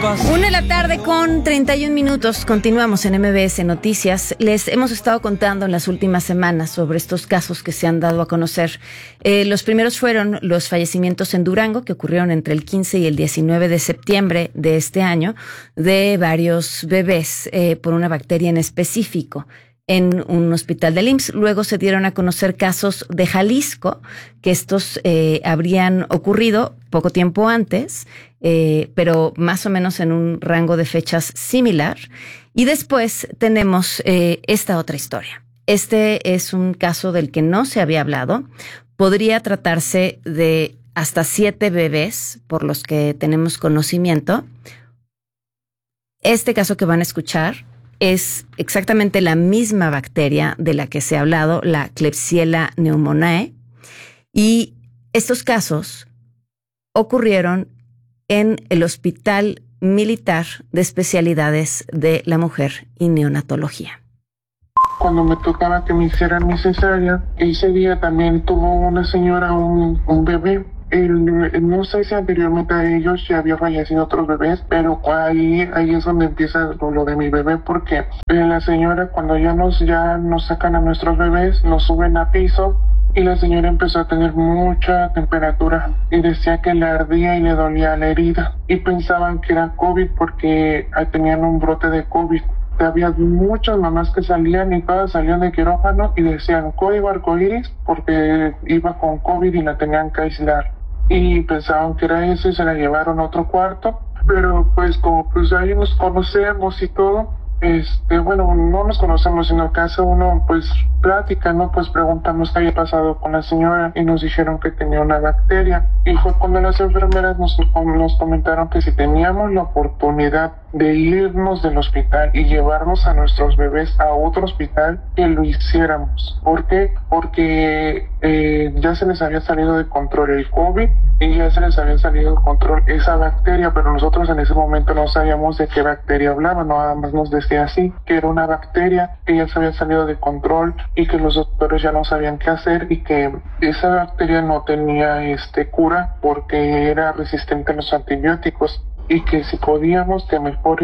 1:31 p.m. Continuamos en MBS Noticias. Les hemos estado contando en las últimas semanas sobre estos casos que se han dado a conocer. Los primeros fueron los fallecimientos en Durango, que ocurrieron entre el 15 y el 19 de septiembre de este año, de varios bebés por una bacteria en específico en un hospital del IMSS. Luego se dieron a conocer casos de Jalisco, que estos habrían ocurrido poco tiempo antes, pero más o menos en un rango de fechas similar. Y después tenemos esta otra historia. Este es un caso del que no se había hablado. Podría tratarse de hasta 7 bebés, por los que tenemos conocimiento. Este caso que van a escuchar es exactamente la misma bacteria de la que se ha hablado, la Klebsiella pneumoniae. Y estos casos ocurrieron en el Hospital Militar de Especialidades de la Mujer y Neonatología. Cuando me tocaba que me hicieran mi cesárea, ese día también tuvo una señora un bebé. No sé si anteriormente a ellos ya había fallecido otros bebés, pero ahí es donde empieza lo de mi bebé, porque la señora, cuando ya nos sacan a nuestros bebés, nos suben a piso, y la señora empezó a tener mucha temperatura y decía que le ardía y le dolía la herida, y pensaban que era COVID porque tenían un brote de COVID. Había muchas mamás que salían y todas salían de quirófano y decían código arcoíris porque iba con COVID y la tenían que aislar. Y pensaban que era eso y se la llevaron a otro cuarto, pero pues como pues ahí nos conocemos y todo, bueno, no nos conocemos, sino que hace uno pues plática, ¿no? Pues preguntamos qué había pasado con la señora y nos dijeron que tenía una bacteria, y fue cuando las enfermeras nos comentaron que si teníamos la oportunidad de irnos del hospital y llevarnos a nuestros bebés a otro hospital, que lo hiciéramos. ¿Por qué? Porque ya se les había salido de control el COVID y ya se les había salido de control esa bacteria, pero nosotros en ese momento no sabíamos de qué bacteria hablaba, nada más nos decía así, que era una bacteria que ya se había salido de control y que los doctores ya no sabían qué hacer, y que esa bacteria no tenía cura porque era resistente a los antibióticos, y que si podíamos, que mejor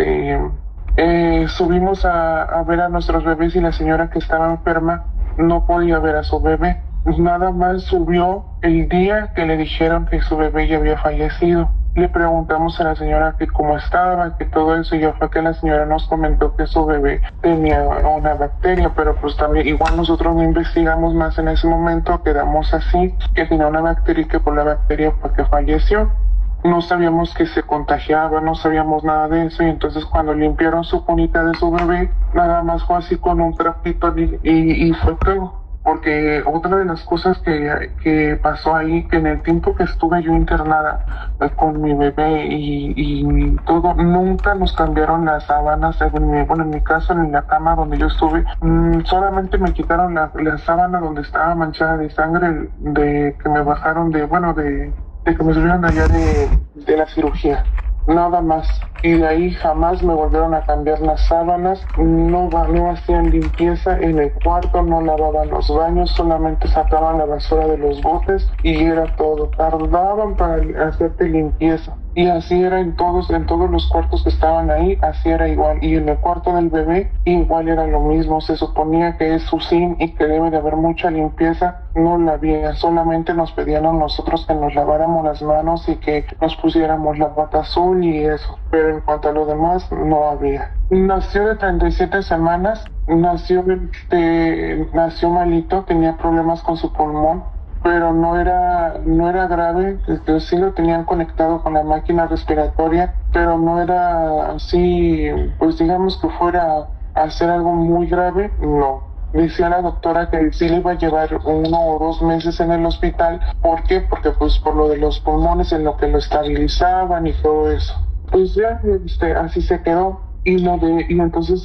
subimos a ver a nuestros bebés, y la señora que estaba enferma no podía ver a su bebé. Nada más subió el día que le dijeron que su bebé ya había fallecido. Le preguntamos a la señora que cómo estaba, que todo eso, y ya fue que la señora nos comentó que su bebé tenía una bacteria, pero pues también igual nosotros no investigamos más en ese momento, quedamos así, que tenía una bacteria y que por la bacteria fue que falleció. No sabíamos que se contagiaba, no sabíamos nada de eso, y entonces cuando limpiaron su cunita de su bebé, nada más fue así con un trapito y fue todo. Porque otra de las cosas que pasó ahí, que en el tiempo que estuve yo internada con mi bebé y todo, nunca nos cambiaron las sábanas, en mi casa, en la cama donde yo estuve, solamente me quitaron la sábana donde estaba manchada de sangre, de que me bajaron de que me subieron allá de la cirugía. Nada más. Y de ahí jamás me volvieron a cambiar las sábanas, no hacían limpieza en el cuarto, no lavaban los baños, solamente sacaban la basura de los botes y era todo. Tardaban para hacerte limpieza. Y así era en todos los cuartos que estaban ahí, así era igual. Y en el cuarto del bebé igual era lo mismo. Se suponía que es su SIN y que debe de haber mucha limpieza. No la había, solamente nos pedían a nosotros que nos laváramos las manos y que nos pusiéramos la bata azul y eso. Pero en cuanto a lo demás, no había. Nació de 37 semanas, nació malito, tenía problemas con su pulmón, pero no era grave. Sí lo tenían conectado con la máquina respiratoria, pero no era así, pues digamos que fuera a hacer algo muy grave, no. Decía la doctora que sí le iba a llevar 1 o 2 meses en el hospital. ¿Por qué? Porque pues por lo de los pulmones, en lo que lo estabilizaban y todo eso. Pues ya, así se quedó. Y entonces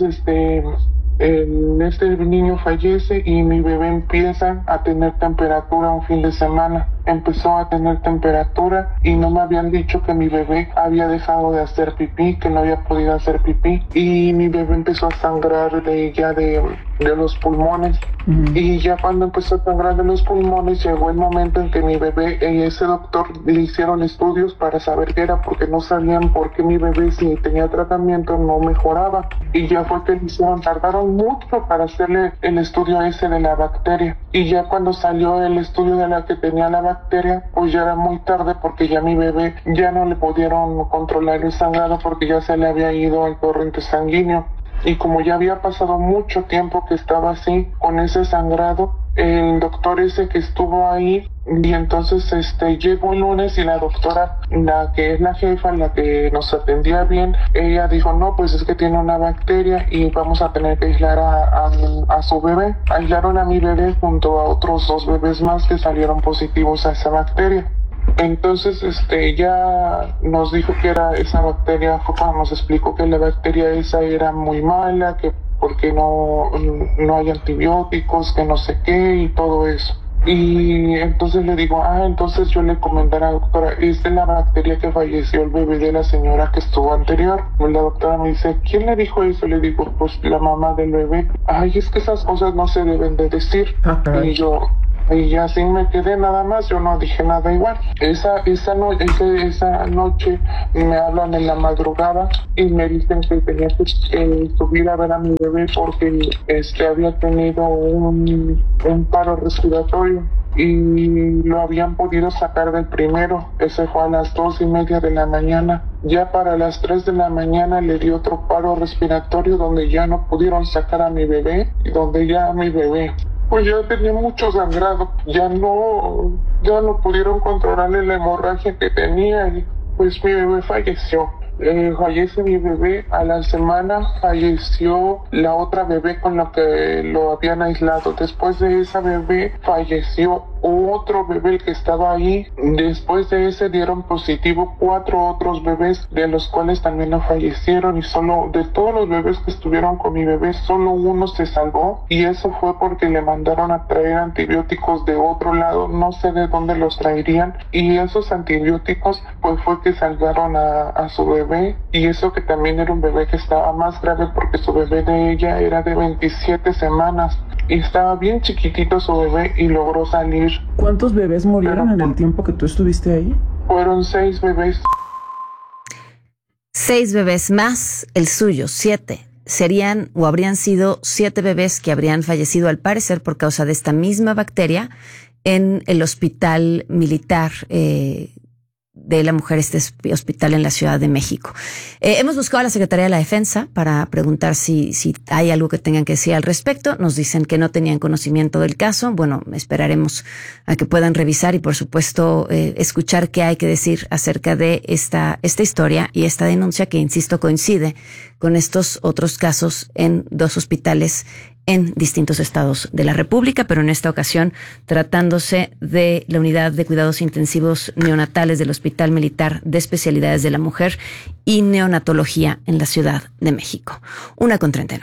el niño fallece y mi bebé empieza a tener temperatura un fin de semana. empezó a tener temperatura y no me habían dicho que mi bebé había dejado de hacer pipí, que no había podido hacer pipí, y mi bebé empezó a sangrar de los pulmones. Y ya cuando empezó a sangrar de los pulmones, llegó el momento en que mi bebé, ese doctor le hicieron estudios para saber qué era, porque no sabían por qué mi bebé, si tenía tratamiento, no mejoraba. Y ya fue que le hicieron, tardaron mucho para hacerle el estudio ese de la bacteria. Y ya cuando salió el estudio de la que tenía la bacteria, pues ya era muy tarde, porque ya mi bebé ya no le pudieron controlar el sangrado porque ya se le había ido el torrente sanguíneo. Y como ya había pasado mucho tiempo que estaba así, con ese sangrado, el doctor ese que estuvo ahí, y entonces llegó el lunes y la doctora, la que es la jefa, la que nos atendía bien, ella dijo, no, pues es que tiene una bacteria y vamos a tener que aislar a su bebé. Aislaron a mi bebé junto a otros 2 bebés más que salieron positivos a esa bacteria. Entonces, ya nos dijo que era esa bacteria, nos explicó que la bacteria esa era muy mala, que porque no hay antibióticos, que no sé qué y todo eso. Y entonces le digo, entonces yo le comenté a la doctora, es de la bacteria que falleció el bebé de la señora que estuvo anterior. Y la doctora me dice, ¿quién le dijo eso? Le digo, pues la mamá del bebé. Es que esas cosas no se deben de decir. Y ya así me quedé nada más, yo no dije nada igual. Esa noche me hablan en la madrugada y me dicen que tenía que subir a ver a mi bebé porque había tenido un paro respiratorio y lo habían podido sacar del primero. Ese fue a las 2:30 de la mañana. Ya para las 3 de la mañana le dio otro paro respiratorio donde ya no pudieron sacar a mi bebé y donde ya mi bebé pues ya tenía mucho sangrado, ya no pudieron controlarle la hemorragia que tenía y pues mi bebé falleció. Fallece mi bebé, a la semana falleció la otra bebé con la que lo habían aislado. Después de esa bebé falleció otro bebé el que estaba ahí. Después de ese dieron positivo 4 otros bebés, de los cuales también no fallecieron, y solo de todos los bebés que estuvieron con mi bebé, solo uno se salvó, y eso fue porque le mandaron a traer antibióticos de otro lado, no sé de dónde los traerían, y esos antibióticos pues fue que salvaron a su bebé. Y eso que también era un bebé que estaba más grave porque su bebé de ella era de 27 semanas y estaba bien chiquitito su bebé y logró salir. ¿Cuántos bebés murieron en el tiempo que tú estuviste ahí? Fueron 6 bebés. 6 bebés más el suyo, 7. Serían o habrían sido 7 bebés que habrían fallecido al parecer por causa de esta misma bacteria en el hospital militar de la mujer, este hospital en la Ciudad de México. Hemos buscado a la Secretaría de la Defensa para preguntar si hay algo que tengan que decir al respecto. Nos dicen que no tenían conocimiento del caso. Bueno, esperaremos a que puedan revisar y, por supuesto, escuchar qué hay que decir acerca de esta historia y esta denuncia que, insisto, coincide con estos otros casos en 2 hospitales en distintos estados de la República, pero en esta ocasión tratándose de la unidad de cuidados intensivos neonatales del Hospital Militar de Especialidades de la Mujer y Neonatología en la Ciudad de México. 1:39.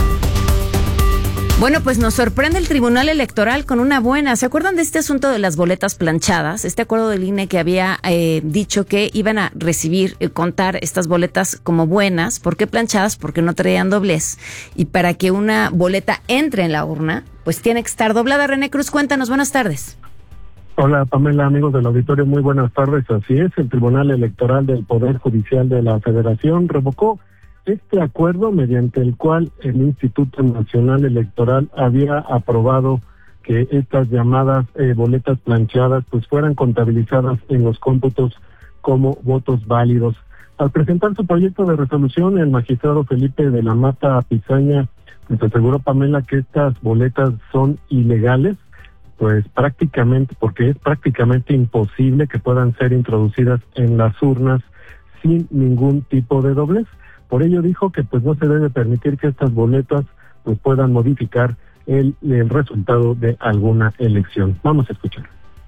Bueno, pues nos sorprende el Tribunal Electoral con una buena. ¿Se acuerdan de este asunto de las boletas planchadas? Este acuerdo del INE que había dicho que iban a contar estas boletas como buenas. ¿Por qué planchadas? Porque no traían doblez. Y para que una boleta entre en la urna, pues tiene que estar doblada. René Cruz, cuéntanos. Buenas tardes. Hola, Pamela, amigos del auditorio, muy buenas tardes. Así es, el Tribunal Electoral del Poder Judicial de la Federación revocó este acuerdo mediante el cual el Instituto Nacional Electoral había aprobado que estas llamadas boletas planchadas pues fueran contabilizadas en los cómputos como votos válidos. Al presentar su proyecto de resolución, el magistrado Felipe de la Mata Pizaña pues aseguró, Pamela, que estas boletas son ilegales, pues porque es prácticamente imposible que puedan ser introducidas en las urnas sin ningún tipo de doblez. Por ello dijo que pues no se debe permitir que estas boletas pues puedan modificar el resultado de alguna elección. Vamos a escuchar.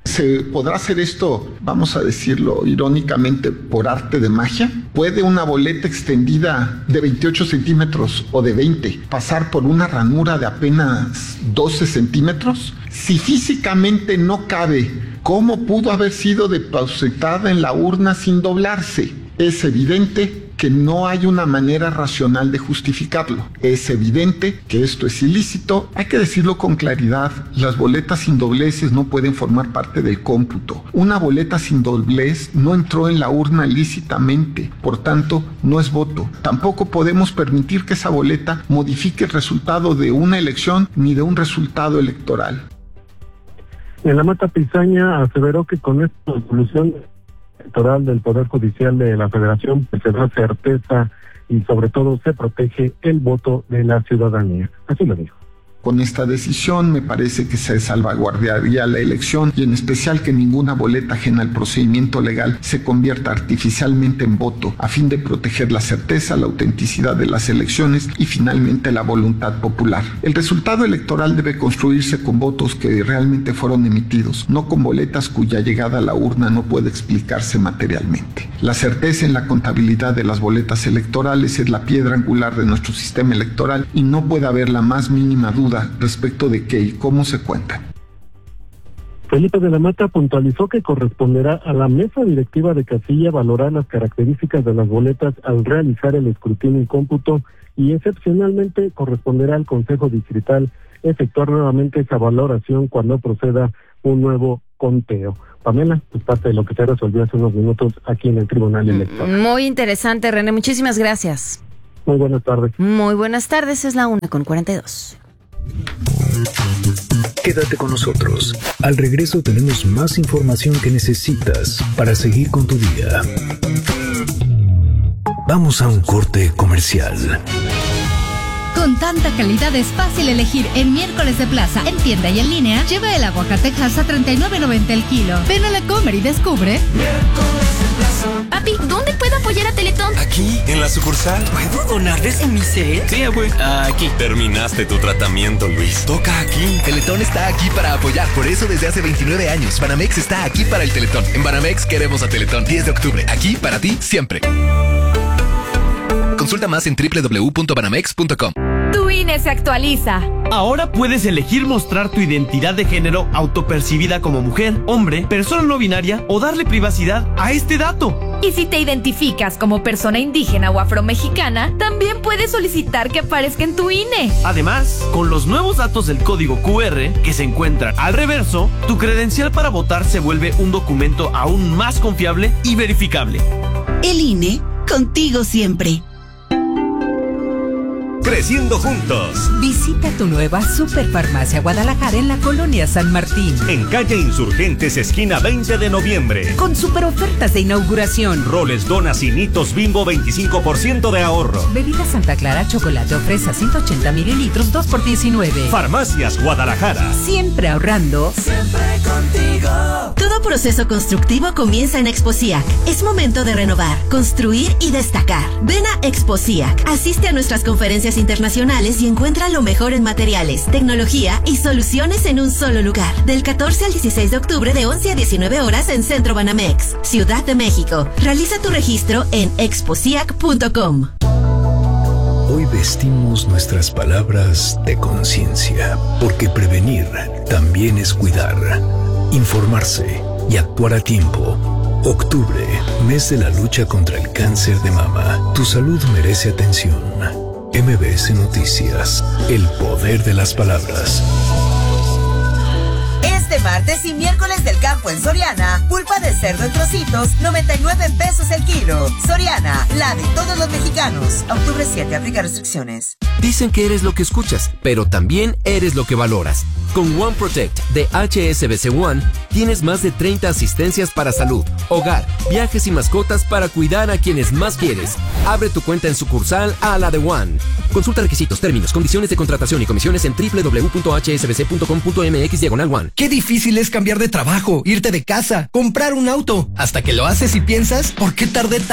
¿Se podrá hacer esto, vamos a decirlo irónicamente, por arte de magia? ¿Puede una boleta extendida de 28 centímetros o de 20 pasar por una ranura de apenas 12 centímetros? Si físicamente no cabe, ¿cómo pudo haber sido depositada en la urna sin doblarse? Es evidente que no hay una manera racional de justificarlo. Es evidente que esto es ilícito. Hay que decirlo con claridad. Las boletas sin dobleces no pueden formar parte del cómputo. Una boleta sin doblez no entró en la urna lícitamente. Por tanto, no es voto. Tampoco podemos permitir que esa boleta modifique el resultado de una elección ni de un resultado electoral. En la Mata Pizaña aseveró que con esta resolución electoral del Poder Judicial de la Federación pues se da certeza y sobre todo se protege el voto de la ciudadanía. Así lo dijo. Con esta decisión me parece que se salvaguardaría la elección y en especial que ninguna boleta ajena al procedimiento legal se convierta artificialmente en voto a fin de proteger la certeza, la autenticidad de las elecciones y finalmente la voluntad popular. El resultado electoral debe construirse con votos que realmente fueron emitidos, no con boletas cuya llegada a la urna no puede explicarse materialmente. La certeza en la contabilidad de las boletas electorales es la piedra angular de nuestro sistema electoral y no puede haber la más mínima duda respecto de qué y cómo se cuentan. Felipe de la Mata puntualizó que corresponderá a la mesa directiva de casilla valorar las características de las boletas al realizar el escrutinio y cómputo y excepcionalmente corresponderá al Consejo Distrital efectuar nuevamente esa valoración cuando proceda un nuevo conteo. Pamela, pues parte de lo que se resolvió hace unos minutos aquí en el Tribunal Electoral. Muy interesante, René. Muchísimas gracias. Muy buenas tardes. Muy buenas tardes. Es la 1:42. Quédate con nosotros. Al regreso tenemos más información que necesitas para seguir con tu día. Vamos a un corte comercial. Con tanta calidad es fácil elegir en Miércoles de Plaza, en tienda y en línea. Lleva el aguacatejas a $39.90 el kilo. Ven a la Comer y descubre. Miércoles de Plaza. Papi, ¿dónde puedo apoyar a Teletón? Aquí, en la sucursal. ¿Puedo donar desde mi cel? Sí, abue. Aquí. Terminaste tu tratamiento, Luis. Toca aquí. Teletón está aquí para apoyar. Por eso desde hace 29 años, Banamex está aquí para el Teletón. En Banamex queremos a Teletón. 10 de octubre. Aquí para ti, siempre. Consulta más en www.banamex.com. Tu INE se actualiza. Ahora puedes elegir mostrar tu identidad de género autopercibida como mujer, hombre, persona no binaria o darle privacidad a este dato. Y si te identificas como persona indígena o afromexicana, también puedes solicitar que aparezca en tu INE. Además, con los nuevos datos del código QR que se encuentran al reverso, tu credencial para votar se vuelve un documento aún más confiable y verificable. El INE, contigo siempre. Creciendo juntos. Visita tu nueva Superfarmacia Guadalajara en la colonia San Martín. En calle Insurgentes, esquina 20 de noviembre. Con super ofertas de inauguración. Roles, donas y Nitos Bimbo 25% de ahorro. Bebida Santa Clara, chocolate o fresa 180 mililitros, 2 por $19. Farmacias Guadalajara. Siempre ahorrando. Siempre contigo. Todo proceso constructivo comienza en Exposiac. Es momento de renovar, construir y destacar. Ven a Exposiac. Asiste a nuestras conferencias internacionales y encuentra lo mejor en materiales, tecnología y soluciones en un solo lugar. Del 14 al 16 de octubre de 11 a 19 horas en Centro Banamex, Ciudad de México. Realiza tu registro en exposiac.com. Hoy vestimos nuestras palabras de conciencia, porque prevenir también es cuidar, informarse y actuar a tiempo. Octubre, mes de la lucha contra el cáncer de mama. Tu salud merece atención. MBS Noticias, el poder de las palabras. Este martes y miércoles del campo en Soriana, pulpa de cerdo en trocitos, 99 pesos el kilo. Soriana, la de todos los mexicanos. Octubre 7, aplica restricciones. Dicen que eres lo que escuchas, pero también eres lo que valoras. Con One Protect de HSBC One, tienes más de 30 asistencias para salud, hogar, viajes y mascotas para cuidar a quienes más quieres. Abre tu cuenta en sucursal a la de One. Consulta requisitos, términos, condiciones de contratación y comisiones en www.hsbc.com.mx/One. Qué difícil es cambiar de trabajo, irte de casa, comprar un auto. Hasta que lo haces y piensas, ¿por qué tardé tanto?